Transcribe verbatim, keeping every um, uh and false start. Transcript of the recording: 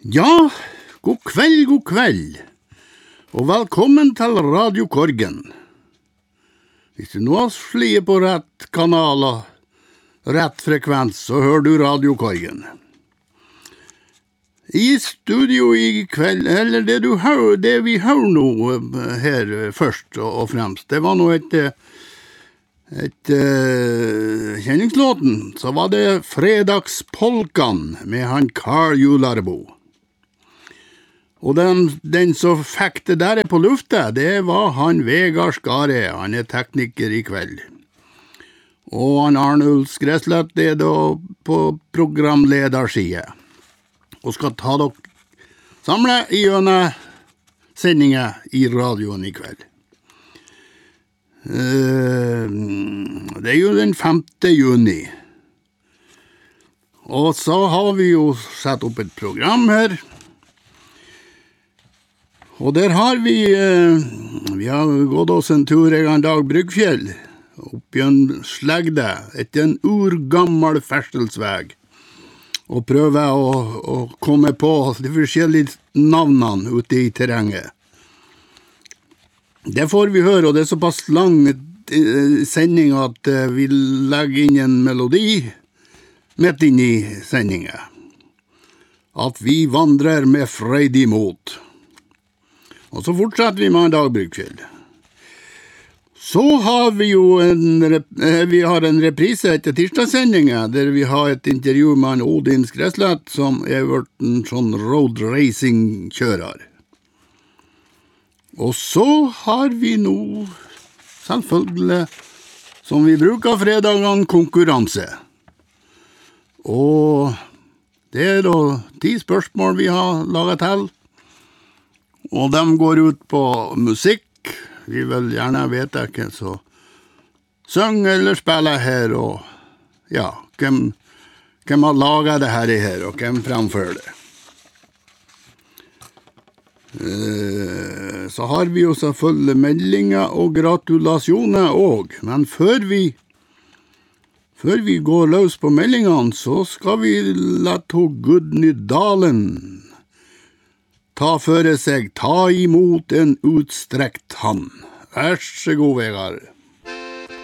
Ja, god kveld, god kveld, og velkommen til Radio Korgen. Hvis du nå har sliet på rett kanal og rett frekvens, så hører du Radio Korgen. I studio i kveld, eller det, du hører, det vi hører nå her først og fremst, det var nå et, et uh, kjenningslåten, så var det Fredagspolkan med han Karl Jularbo. Og den, den som fikk det der på lufta, det var han Vegard Skare, han er tekniker i kveld. Og han Arnulf Skreslett er da på programlederside. Og skal ta dere samle i gjennom sendinger i radioen i kveld. Uh, det er jo den femte juni. Og så har vi jo satt opp et program her. Og der har vi, eh, vi har gått oss en tur en dag Bryggfjell, opp i en slegde, etter en urgammel ferdselsveg, og prøve å, å komme på de forskjellige navnene ute i terrenget. Det får vi høre, og det er såpass lang sending at vi legger inn en melodi midt inn i sendingen. At vi vandrer med freidig mot. Og så fortsetter vi med en dag Bryggfjell. Så har vi jo en, vi har en reprise etter tirsdagssendingen, der vi har et intervju med en Odin Skreslett, som er vært en sånn road racing-kjører. Og så har vi nå, selvfølgelig, som vi bruker fredagene, konkurranse. Og det er da ti spørsmål vi har laget til. Og de går ut på musikk. Vi vil gjerne vite hvem som synger eller spiller her, og ja, hvem, hvem har laget det her, her og hvem fremfører det. Eh, så har vi jo selvfølgelig meldinger og gratulasjoner også, men før vi, før vi går løs på meldingene, så skal vi la to Gudny Dalen ta føre seg, ta imot en utstrekt hand. Vær så god, Vegard.